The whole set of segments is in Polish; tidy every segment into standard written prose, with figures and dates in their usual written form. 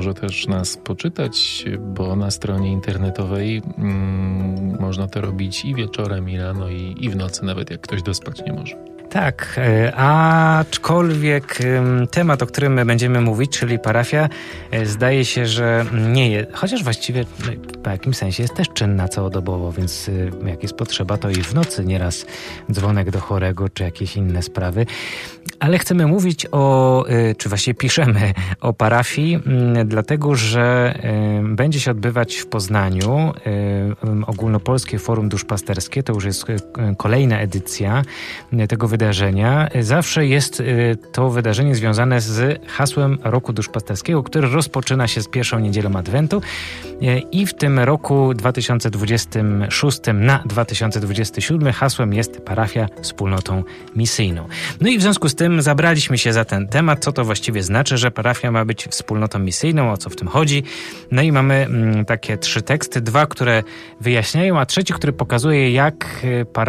może też nas poczytać, bo na stronie internetowej można to robić i wieczorem, i rano, i w nocy, nawet jak ktoś dospać nie może. Tak, aczkolwiek temat, o którym my będziemy mówić, czyli parafia, zdaje się, że nie jest, chociaż właściwie w jakimś sensie jest też czynna całodobowo, więc jak jest potrzeba, to i w nocy nieraz dzwonek do chorego, czy jakieś inne sprawy. Ale chcemy mówić czy właściwie piszemy o parafii, dlatego, że będzie się odbywać w Poznaniu Ogólnopolskie Forum Duszpasterskie. To już jest kolejna edycja tego wydarzenia. Zawsze jest to wydarzenie związane z hasłem Roku Duszpasterskiego, który rozpoczyna się z pierwszą niedzielą Adwentu i w tym roku 2026 na 2027 hasłem jest parafia wspólnotą misyjną. No i w związku z tym zabraliśmy się za ten temat, co to właściwie znaczy, że parafia ma być wspólnotą misyjną, o co w tym chodzi. No i mamy takie 3 teksty, 2, które wyjaśniają, a trzeci, który pokazuje, jak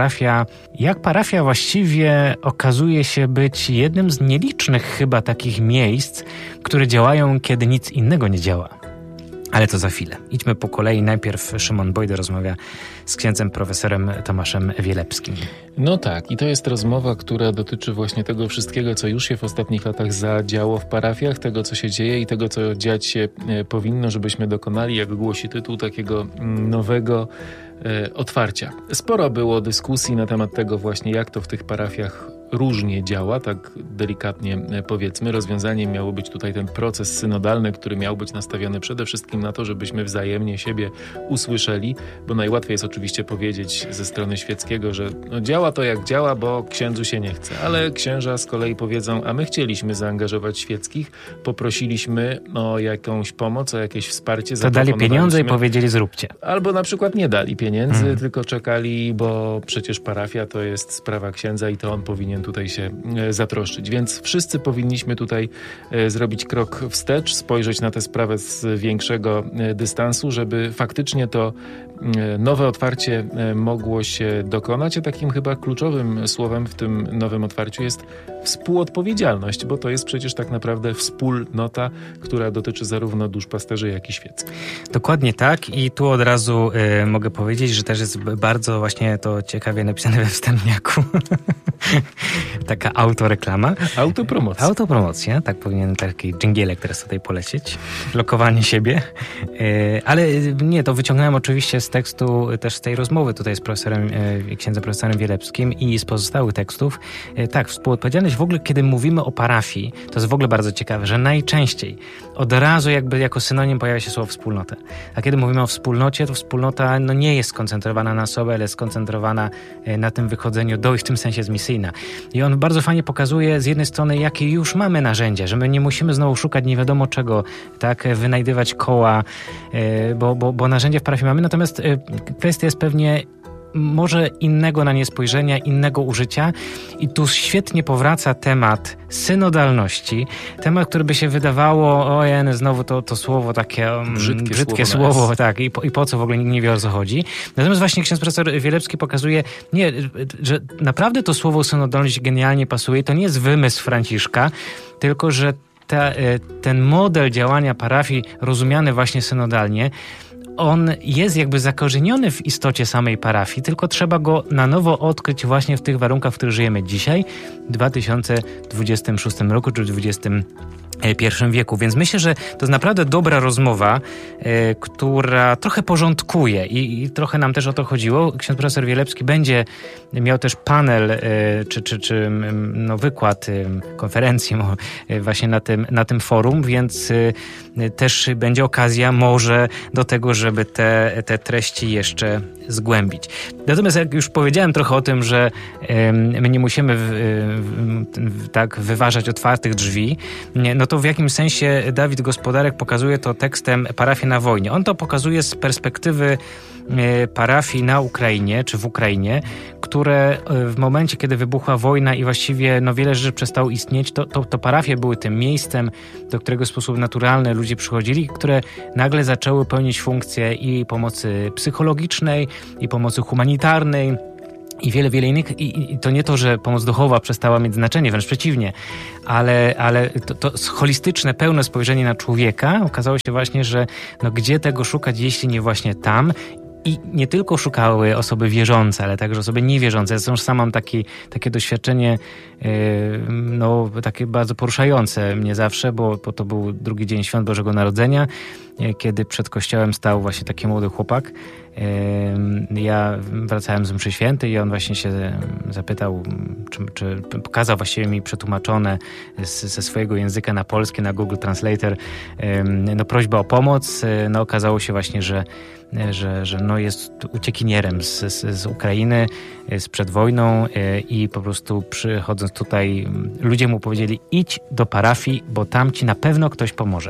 parafia właściwie okazuje się być jednym z nielicznych chyba takich miejsc, które działają, kiedy nic innego nie działa. Ale to za chwilę. Idźmy po kolei. Najpierw Szymon Bojda rozmawia z księdzem profesorem Tomaszem Wielepskim. No tak, i to jest rozmowa, która dotyczy właśnie tego wszystkiego, co już się w ostatnich latach zadziało w parafiach, tego, co się dzieje i tego, co dziać się powinno, żebyśmy dokonali, jak głosi tytuł, takiego nowego otwarcia. Sporo było dyskusji na temat tego właśnie, jak to w tych parafiach różnie działa, tak delikatnie powiedzmy. Rozwiązaniem miało być tutaj ten proces synodalny, który miał być nastawiony przede wszystkim na to, żebyśmy wzajemnie siebie usłyszeli, bo najłatwiej jest oczywiście powiedzieć ze strony świeckiego, że działa to jak działa, bo księdzu się nie chce. Ale księża z kolei powiedzą, a my chcieliśmy zaangażować świeckich, poprosiliśmy o jakąś pomoc, o jakieś wsparcie. To dali pieniądze i powiedzieli zróbcie. Albo na przykład nie dali pieniędzy, tylko czekali, bo przecież parafia to jest sprawa księdza i to on powinien tutaj się zatroszczyć. Więc wszyscy powinniśmy tutaj zrobić krok wstecz, spojrzeć na tę sprawę z większego dystansu, żeby faktycznie to nowe otwarcie mogło się dokonać, a takim chyba kluczowym słowem w tym nowym otwarciu jest współodpowiedzialność, bo to jest przecież tak naprawdę wspólnota, która dotyczy zarówno duszpasterzy, jak i świeckich. Dokładnie tak i tu od razu mogę powiedzieć, że też jest bardzo właśnie to ciekawie napisane we wstępniaku. Taka autoreklama. Autopromocja. Autopromocja, tak powinien taki dżingielek teraz tutaj polecieć. Lokowanie siebie. Ale nie, to wyciągnąłem oczywiście z tekstu, też z tej rozmowy tutaj z księdzem profesorem Wielepskim i z pozostałych tekstów. Tak, współodpowiedzialność w ogóle, kiedy mówimy o parafii, to jest w ogóle bardzo ciekawe, że najczęściej od razu jakby jako synonim pojawia się słowo wspólnota. A kiedy mówimy o wspólnocie, to wspólnota nie jest skoncentrowana na sobie, ale jest skoncentrowana na tym wychodzeniu do i w tym sensie jest misyjna. I on bardzo fajnie pokazuje z jednej strony, jakie już mamy narzędzia, że my nie musimy znowu szukać nie wiadomo czego, tak, wynajdywać koła, bo narzędzia w parafii mamy. Natomiast kwestia jest pewnie może innego na nie spojrzenia, innego użycia i tu świetnie powraca temat synodalności, temat, który by się wydawało, znowu to słowo takie brzydkie słowo, tak, i po co w ogóle nikt nie wie, o co chodzi. Natomiast właśnie ksiądz profesor Wielepski pokazuje, że naprawdę to słowo synodalność genialnie pasuje, to nie jest wymysł Franciszka, tylko że ten model działania parafii rozumiany właśnie synodalnie, on jest jakby zakorzeniony w istocie samej parafii, tylko trzeba go na nowo odkryć właśnie w tych warunkach, w których żyjemy dzisiaj, w 2026 roku czy w XXI wieku. Więc myślę, że to jest naprawdę dobra rozmowa, która trochę porządkuje i trochę nam też o to chodziło. Ksiądz profesor Wielepski będzie miał też panel czy wykład, konferencję właśnie na tym forum, więc też będzie okazja może do tego, żeby te treści jeszcze zgłębić. Natomiast jak już powiedziałem trochę o tym, że my nie musimy tak wyważać otwartych drzwi, no to w jakim sensie Dawid Gospodarek pokazuje to tekstem Parafii na wojnie. On to pokazuje z perspektywy parafii na Ukrainie, czy w Ukrainie, które w momencie, kiedy wybuchła wojna i właściwie wiele rzeczy przestało istnieć, to parafie były tym miejscem, do którego w sposób naturalny ludzie przychodzili, które nagle zaczęły pełnić funkcję i pomocy psychologicznej, i pomocy humanitarnej, i wiele innych. I to nie to, że pomoc duchowa przestała mieć znaczenie, wręcz przeciwnie, ale to holistyczne, pełne spojrzenie na człowieka okazało się właśnie, że no gdzie tego szukać, jeśli nie właśnie tam. I nie tylko szukały osoby wierzące, ale także osoby niewierzące. Ja sam mam takie doświadczenie, no takie bardzo poruszające mnie zawsze, bo to był drugi dzień Świąt Bożego Narodzenia, kiedy przed kościołem stał właśnie taki młody chłopak. Ja wracałem z mszy świętej i on właśnie się zapytał, czy pokazał właściwie mi przetłumaczone ze swojego języka na polski, na Google Translator, no prośbę o pomoc. No okazało się właśnie, że no jest uciekinierem z Ukrainy sprzed wojną i po prostu przychodząc tutaj ludzie mu powiedzieli: idź do parafii, bo tam ci na pewno ktoś pomoże.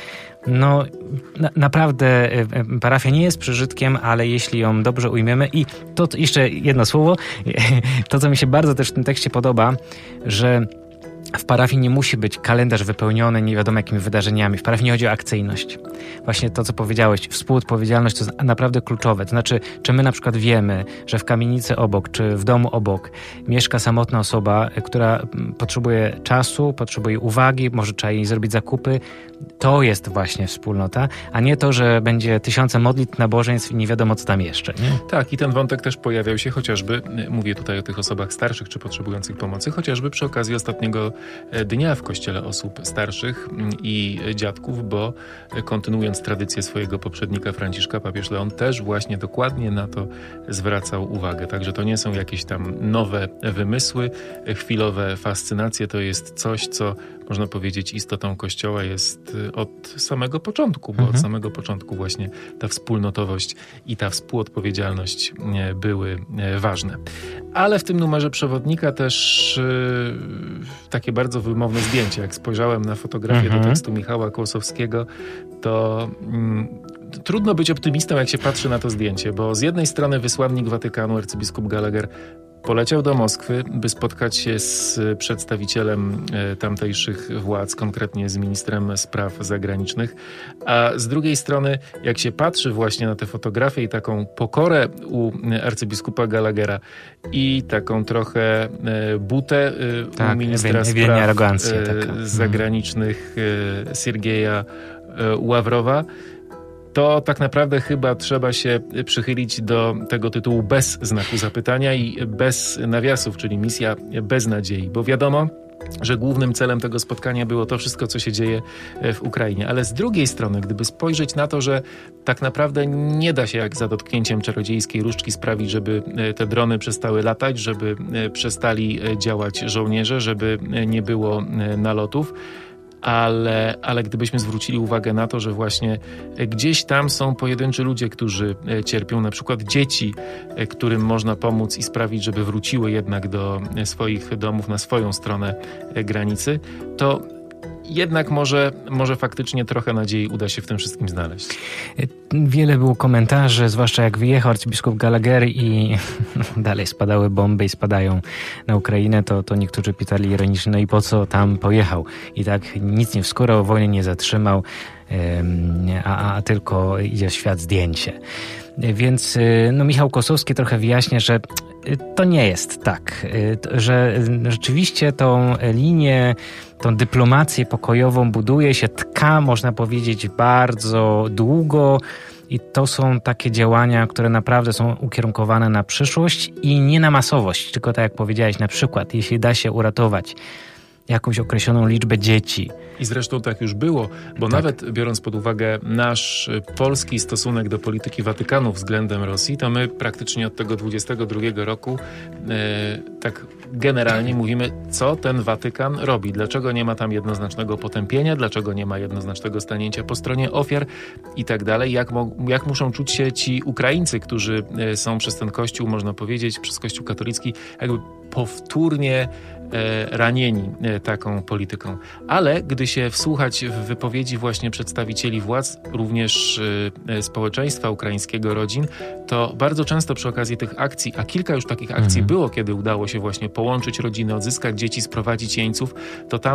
No naprawdę parafia nie jest przeżytkiem, ale jeśli ją dobrze ujmiemy i to jeszcze jedno słowo, to co mi się bardzo też w tym tekście podoba, że w parafii nie musi być kalendarz wypełniony nie wiadomo jakimi wydarzeniami. W parafii nie chodzi o akcyjność. Właśnie to, co powiedziałeś, współodpowiedzialność to jest naprawdę kluczowe. To znaczy, czy my na przykład wiemy, że w kamienicy obok, czy w domu obok mieszka samotna osoba, która potrzebuje czasu, potrzebuje uwagi, może trzeba jej zrobić zakupy. To jest właśnie wspólnota, a nie to, że będzie tysiące modlitw, nabożeństw i nie wiadomo, co tam jeszcze. Nie? Tak, i ten wątek też pojawiał się chociażby, mówię tutaj o tych osobach starszych, czy potrzebujących pomocy, chociażby przy okazji ostatniego dnia w Kościele osób starszych i dziadków, bo kontynuując tradycję swojego poprzednika Franciszka, papież Leon też właśnie dokładnie na to zwracał uwagę. Także to nie są jakieś tam nowe wymysły, chwilowe fascynacje, to jest coś, co można powiedzieć istotą Kościoła jest od samego początku, bo od samego początku właśnie ta wspólnotowość i ta współodpowiedzialność były ważne. Ale w tym numerze przewodnika też takie bardzo wymowne zdjęcie. Jak spojrzałem na fotografię do tekstu Michała Kłosowskiego, to trudno być optymistą, jak się patrzy na to zdjęcie, bo z jednej strony wysłannik Watykanu, arcybiskup Gallagher, poleciał do Moskwy, by spotkać się z przedstawicielem tamtejszych władz, konkretnie z ministrem spraw zagranicznych, a z drugiej strony, jak się patrzy właśnie na te fotografie i taką pokorę u arcybiskupa Gallaghera i taką trochę butę u ministra spraw zagranicznych Siergieja Ławrowa, to tak naprawdę chyba trzeba się przychylić do tego tytułu bez znaku zapytania i bez nawiasów, czyli misja bez nadziei, bo wiadomo, że głównym celem tego spotkania było to wszystko, co się dzieje w Ukrainie. Ale z drugiej strony, gdyby spojrzeć na to, że tak naprawdę nie da się jak za dotknięciem czarodziejskiej różdżki sprawić, żeby te drony przestały latać, żeby przestali działać żołnierze, żeby nie było nalotów, ale gdybyśmy zwrócili uwagę na to, że właśnie gdzieś tam są pojedynczy ludzie, którzy cierpią, na przykład dzieci, którym można pomóc i sprawić, żeby wróciły jednak do swoich domów, na swoją stronę granicy, to jednak może faktycznie trochę nadziei uda się w tym wszystkim znaleźć. Wiele było komentarzy, zwłaszcza jak wyjechał arcybiskup Gallagher i dalej spadały bomby i spadają na Ukrainę, to niektórzy pytali ironicznie, no i po co tam pojechał? I tak nic nie wskórał, wojny nie zatrzymał, a tylko idzie w świat zdjęcie. Więc no, Michał Kłosowski trochę wyjaśnia, że to nie jest tak, że rzeczywiście tą linię, tą dyplomację pokojową buduje się, tka, można powiedzieć, bardzo długo i to są takie działania, które naprawdę są ukierunkowane na przyszłość i nie na masowość, tylko tak jak powiedziałeś, na przykład, jeśli da się uratować jakąś określoną liczbę dzieci. I zresztą tak już było, bo nawet biorąc pod uwagę nasz polski stosunek do polityki Watykanu względem Rosji, to my praktycznie od tego 22 roku tak generalnie mówimy, co ten Watykan robi, dlaczego nie ma tam jednoznacznego potępienia, dlaczego nie ma jednoznacznego stanięcia po stronie ofiar i tak dalej, jak muszą czuć się ci Ukraińcy, którzy są przez ten Kościół, można powiedzieć, przez Kościół katolicki jakby powtórnie ranieni taką polityką. Ale gdy się wsłuchać w wypowiedzi właśnie przedstawicieli władz, również społeczeństwa ukraińskiego, rodzin, to bardzo często przy okazji tych akcji, a kilka już takich akcji było, kiedy udało się właśnie połączyć rodziny, odzyskać dzieci, sprowadzić jeńców, to tam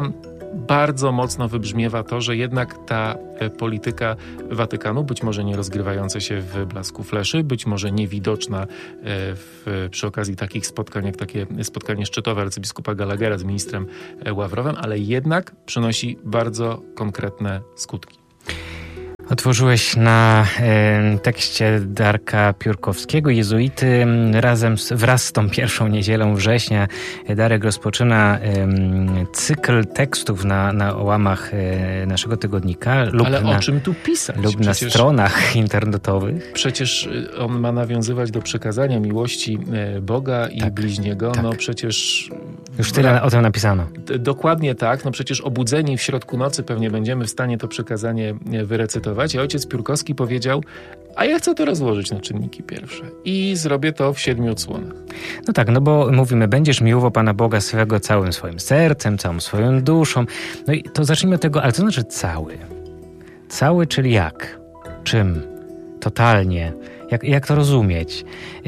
bardzo mocno wybrzmiewa to, że jednak ta polityka Watykanu, być może nie rozgrywająca się w blasku fleszy, być może niewidoczna przy okazji takich spotkań, jak takie spotkanie szczytowe arcybiskupa Gallaghera z ministrem Ławrowem, ale jednak przynosi bardzo konkretne skutki. Otworzyłeś na tekście Darka Piórkowskiego, jezuity. Wraz z tą pierwszą niedzielą września Darek rozpoczyna cykl tekstów na łamach naszego tygodnika. Ale o czym tu pisać? Lub na stronach internetowych. Przecież on ma nawiązywać do przekazania miłości Boga i bliźniego. Tak. No przecież... Już tyle o tym napisano. Dokładnie tak. No przecież obudzeni w środku nocy pewnie będziemy w stanie to przekazanie wyrecytować. A ojciec Piórkowski powiedział, a ja chcę to rozłożyć na czynniki pierwsze i zrobię to w 7 odsłonach. No tak, no bo mówimy, będziesz miłował Pana Boga swego całym swoim sercem, całą swoją duszą. No i to zacznijmy od tego, ale co znaczy cały? Cały, czyli jak? Czym? Totalnie? Jak to rozumieć?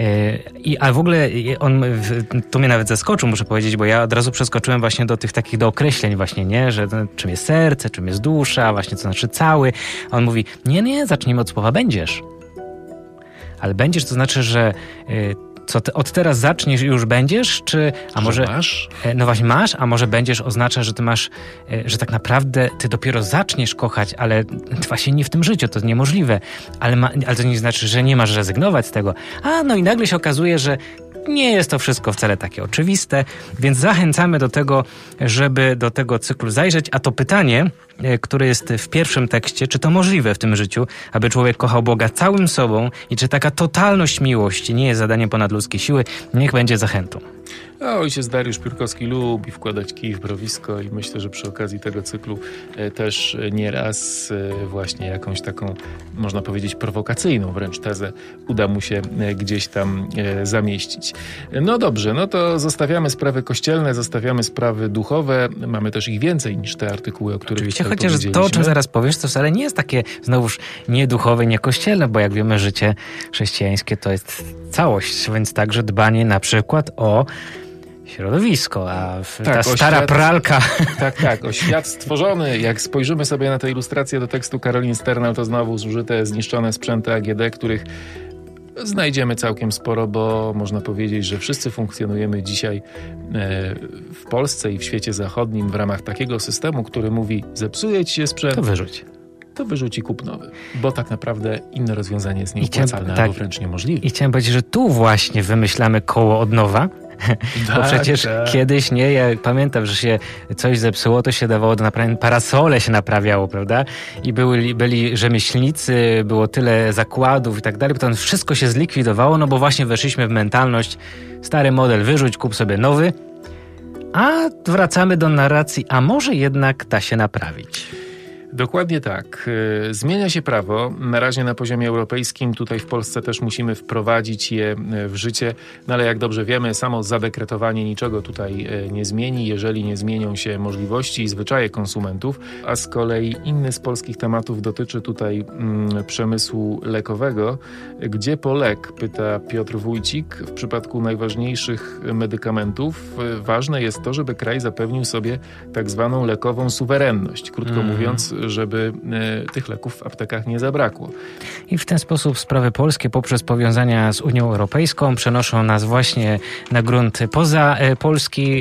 A w ogóle to mnie nawet zaskoczył, muszę powiedzieć, bo ja od razu przeskoczyłem właśnie do tych takich do określeń właśnie, nie? Że czym jest serce, czym jest dusza, właśnie co znaczy cały. A on mówi, nie, zacznijmy od słowa będziesz. Ale będziesz to znaczy, że od teraz zaczniesz i już będziesz, czy... A może masz? No właśnie masz, a może będziesz oznacza, że ty masz, że tak naprawdę ty dopiero zaczniesz kochać, ale właśnie nie w tym życiu, to niemożliwe. Ale to nie znaczy, że nie masz rezygnować z tego. No i nagle się okazuje, że nie jest to wszystko wcale takie oczywiste, więc zachęcamy do tego, żeby do tego cyklu zajrzeć. A to pytanie, które jest w pierwszym tekście, czy to możliwe w tym życiu, aby człowiek kochał Boga całym sobą i czy taka totalność miłości nie jest zadaniem ponad ludzkie siły, niech będzie zachętą. A ojciec Dariusz Piórkowski lubi wkładać kij w mrowisko i myślę, że przy okazji tego cyklu też nieraz właśnie jakąś taką, można powiedzieć, prowokacyjną wręcz tezę uda mu się gdzieś tam zamieścić. No dobrze, no to zostawiamy sprawy kościelne, zostawiamy sprawy duchowe. Mamy też ich więcej niż te artykuły, o których oczywiście, chociaż to, o czym zaraz powiesz, to wcale nie jest takie znowuż nie duchowe, nie kościelne, bo jak wiemy, życie chrześcijańskie to jest całość, więc także dbanie na przykład o środowisko, ta stara pralka. Tak, o świat stworzony. Jak spojrzymy sobie na tę ilustrację do tekstu Karolin Sternal, to znowu zużyte, zniszczone sprzęty AGD, których znajdziemy całkiem sporo, bo można powiedzieć, że wszyscy funkcjonujemy dzisiaj w Polsce i w świecie zachodnim w ramach takiego systemu, który mówi, zepsuje ci się sprzęt, to wyrzuci kup nowy, bo tak naprawdę inne rozwiązanie jest nieopłacalne albo wręcz niemożliwe. I chciałem powiedzieć, że tu właśnie wymyślamy koło od nowa, bo przecież kiedyś, ja pamiętam, że się coś zepsuło, to się dawało do naprawienia, parasole się naprawiało, prawda? I byli rzemieślnicy, było tyle zakładów i tak dalej, potem wszystko się zlikwidowało, no bo właśnie weszliśmy w mentalność, stary model wyrzuć, kup sobie nowy, a wracamy do narracji, a może jednak da się naprawić. Dokładnie tak. Zmienia się prawo, na razie na poziomie europejskim, tutaj w Polsce też musimy wprowadzić je w życie, no ale jak dobrze wiemy, samo zadekretowanie niczego tutaj nie zmieni, jeżeli nie zmienią się możliwości i zwyczaje konsumentów, a z kolei inny z polskich tematów dotyczy tutaj przemysłu lekowego, gdzie po lek, pyta Piotr Wójcik, w przypadku najważniejszych medykamentów ważne jest to, żeby kraj zapewnił sobie tak zwaną lekową suwerenność, krótko mówiąc, żeby tych leków w aptekach nie zabrakło. I w ten sposób sprawy polskie poprzez powiązania z Unią Europejską przenoszą nas właśnie na grunt poza Polski,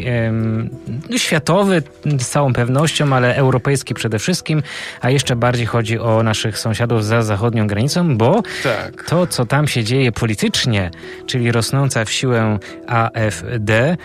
światowy z całą pewnością, ale europejski przede wszystkim, a jeszcze bardziej chodzi o naszych sąsiadów za zachodnią granicą, bo to, co tam się dzieje politycznie, czyli rosnąca w siłę AfD,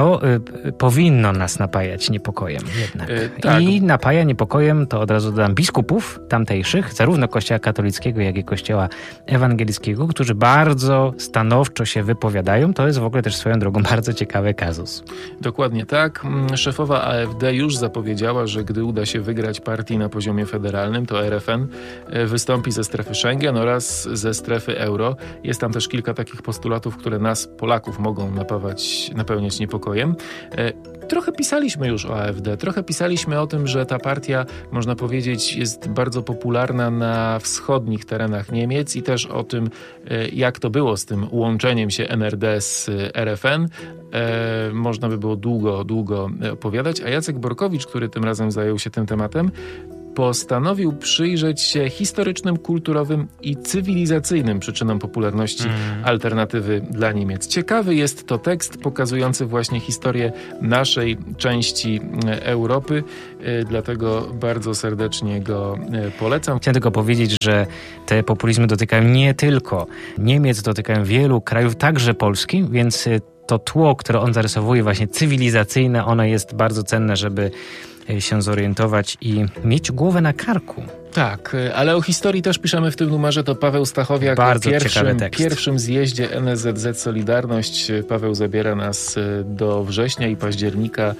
powinno nas napajać niepokojem jednak. I napaja niepokojem, to od razu dodam, biskupów tamtejszych, zarówno kościoła katolickiego, jak i kościoła ewangelickiego, którzy bardzo stanowczo się wypowiadają. To jest w ogóle też swoją drogą bardzo ciekawy kazus. Dokładnie tak. Szefowa AfD już zapowiedziała, że gdy uda się wygrać partii na poziomie federalnym, to RFN wystąpi ze strefy Schengen oraz ze strefy euro. Jest tam też kilka takich postulatów, które nas, Polaków, mogą napełniać niepokojem. Trochę pisaliśmy już o AfD, trochę pisaliśmy o tym, że ta partia, można powiedzieć, jest bardzo popularna na wschodnich terenach Niemiec i też o tym, jak to było z tym łączeniem się NRD z RFN. Można by było długo opowiadać, a Jacek Borkowicz, który tym razem zajął się tym tematem, postanowił przyjrzeć się historycznym, kulturowym i cywilizacyjnym przyczynom popularności alternatywy dla Niemiec. Ciekawy jest to tekst pokazujący właśnie historię naszej części Europy, dlatego bardzo serdecznie go polecam. Chciałem tylko powiedzieć, że te populizmy dotykają nie tylko Niemiec, dotykają wielu krajów, także Polski, więc to tło, które on zarysowuje, właśnie cywilizacyjne, ono jest bardzo cenne, żeby się zorientować i mieć głowę na karku. Tak, ale o historii też piszemy w tym numerze. To Paweł Stachowiak Bardzo pierwszym zjeździe NSZZ Solidarność. Paweł zabiera nas do września i października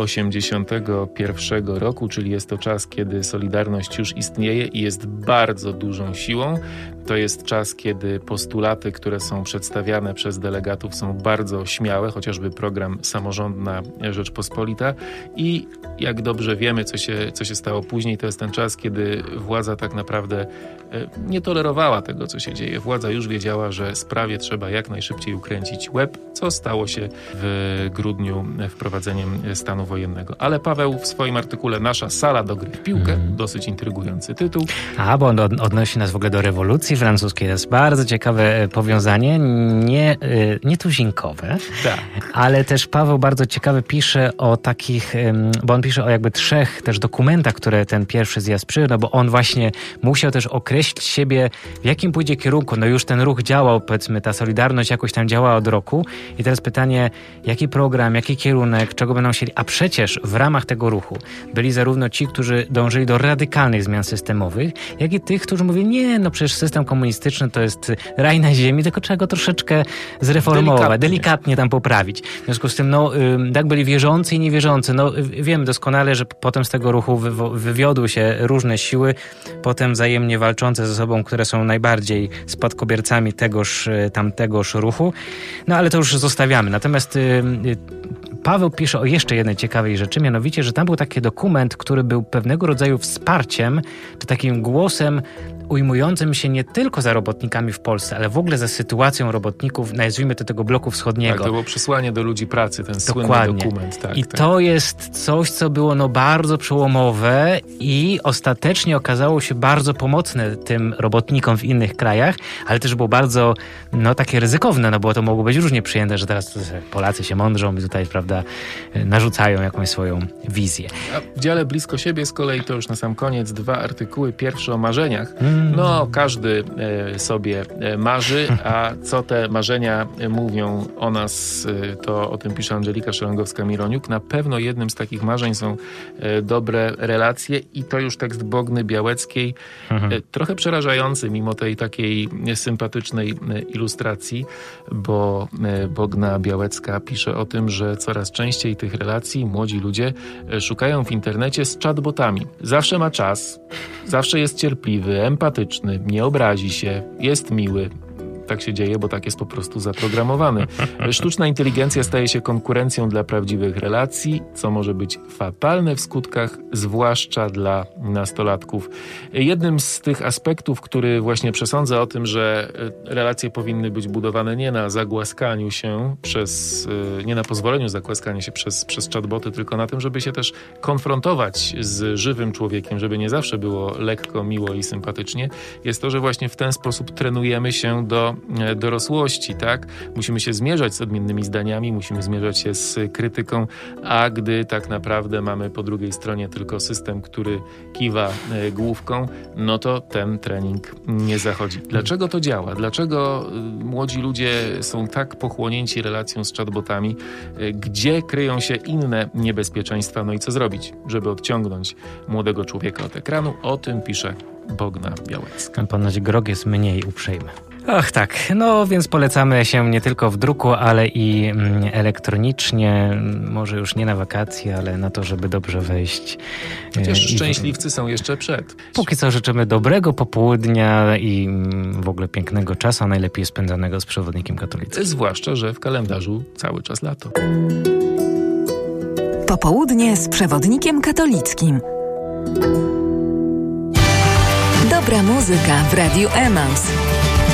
1981 roku, czyli jest to czas, kiedy Solidarność już istnieje i jest bardzo dużą siłą. To jest czas, kiedy postulaty, które są przedstawiane przez delegatów, są bardzo śmiałe, chociażby program Samorządna Rzeczpospolita. I jak dobrze wiemy, co się stało później, to jest ten czas, kiedy władza tak naprawdę nie tolerowała tego, co się dzieje. Władza już wiedziała, że sprawie trzeba jak najszybciej ukręcić łeb, co stało się w grudniu wprowadzeniem stanu wojennego. Ale Paweł w swoim artykule Nasza sala do gry w piłkę, dosyć intrygujący tytuł. Bo on odnosi nas w ogóle do rewolucji francuskiej. To jest bardzo ciekawe powiązanie, nietuzinkowe, tak. Ale też Paweł bardzo ciekawe pisze o takich, bo on pisze o jakby 3 też dokumentach, które ten pierwszy zjazd przyjął, bo on właśnie musiał też określić siebie, w jakim pójdzie kierunku. No już ten ruch działał, powiedzmy, ta Solidarność jakoś tam działała od roku i teraz pytanie, jaki program, jaki kierunek, czego będą chcieli, a przecież w ramach tego ruchu byli zarówno ci, którzy dążyli do radykalnych zmian systemowych, jak i tych, którzy mówili, nie, no przecież system komunistyczny to jest raj na ziemi, tylko trzeba go troszeczkę zreformować, delikatnie tam poprawić. W związku z tym, tak byli wierzący i niewierzący. Wiemy doskonale, że potem z tego ruchu wywiodły się różne siły, potem wzajemnie walczące ze sobą, które są najbardziej spadkobiercami tamtegoż ruchu. Ale to już zostawiamy. Natomiast Paweł pisze o jeszcze jednej ciekawej rzeczy, mianowicie, że tam był taki dokument, który był pewnego rodzaju wsparciem, czy takim głosem ujmującym się nie tylko za robotnikami w Polsce, ale w ogóle za sytuacją robotników, nazwijmy to tego bloku wschodniego. Tak, to było przesłanie do ludzi pracy, ten Dokładnie. Słynny dokument. Tak, I to jest coś, co było bardzo przełomowe i ostatecznie okazało się bardzo pomocne tym robotnikom w innych krajach, ale też było bardzo takie ryzykowne, bo to mogło być różnie przyjęte, że teraz Polacy się mądrzą i tutaj, prawda, narzucają jakąś swoją wizję. A w dziale Blisko siebie z kolei to już na sam koniec 2 artykuły. Pierwszy o marzeniach. Każdy sobie marzy, a co te marzenia mówią o nas, to o tym pisze Angelika Szelongowska-Mironiuk. Na pewno jednym z takich marzeń są dobre relacje i to już tekst Bogny Białeckiej, trochę przerażający mimo tej takiej sympatycznej ilustracji, bo Bogna Białecka pisze o tym, że coraz częściej tych relacji młodzi ludzie szukają w internecie z chatbotami. Zawsze ma czas, zawsze jest cierpliwy, empatyczny, nie obrazi się, jest miły. Tak się dzieje, bo tak jest po prostu zaprogramowany. Sztuczna inteligencja staje się konkurencją dla prawdziwych relacji, co może być fatalne w skutkach, zwłaszcza dla nastolatków. Jednym z tych aspektów, który właśnie przesądza o tym, że relacje powinny być budowane nie na zagłaskaniu się nie na pozwoleniu zagłaskania się przez chatboty, tylko na tym, żeby się też konfrontować z żywym człowiekiem, żeby nie zawsze było lekko, miło i sympatycznie, jest to, że właśnie w ten sposób trenujemy się do dorosłości, tak? Musimy się zmierzać z odmiennymi zdaniami, musimy zmierzać się z krytyką, a gdy tak naprawdę mamy po drugiej stronie tylko system, który kiwa główką, to ten trening nie zachodzi. Dlaczego to działa? Dlaczego młodzi ludzie są tak pochłonięci relacją z chatbotami? Gdzie kryją się inne niebezpieczeństwa? I co zrobić, żeby odciągnąć młodego człowieka od ekranu? O tym pisze Bogna Białecka. Ponoć grog jest mniej uprzejmy. Ach tak, więc polecamy się nie tylko w druku, ale i elektronicznie, może już nie na wakacje, ale na to, żeby dobrze wejść. Chociaż szczęśliwcy są jeszcze przed. Póki co życzymy dobrego popołudnia i w ogóle pięknego czasu, a najlepiej spędzanego z przewodnikiem katolickim. Zwłaszcza, że w kalendarzu cały czas lato. Popołudnie z przewodnikiem katolickim. Dobra muzyka w Radiu Emaus.